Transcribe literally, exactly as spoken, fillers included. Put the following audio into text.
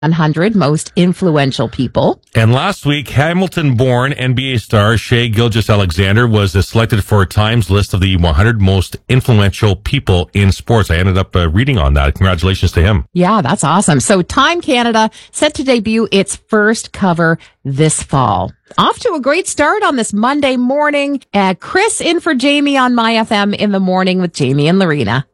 one hundred most influential people. And last week, Hamilton-born N B A star Shai Gilgeous-Alexander was uh, selected for a Times list of the one hundred most influential people in sports. I ended up uh, reading on that. Congratulations to him. Yeah, that's awesome. So Time Canada set to debut its first cover this fall. Off to a great start on this Monday morning. Uh, Chris in for Jamie on My F M in the morning with Jamie and Lorena.